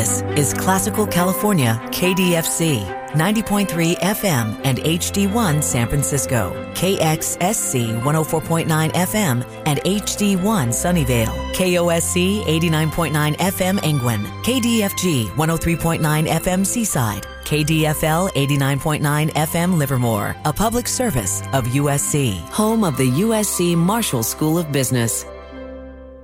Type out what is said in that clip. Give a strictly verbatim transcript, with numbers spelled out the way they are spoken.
This is Classical California, K D F C, ninety point three F M and H D one San Francisco, K X S C one oh four point nine F M and H D one Sunnyvale, K O S C eighty-nine point nine F M Angwin, K D F G one oh three point nine F M Seaside, K D F L eighty-nine point nine F M Livermore, a public service of U S C, home of the U S C Marshall School of Business.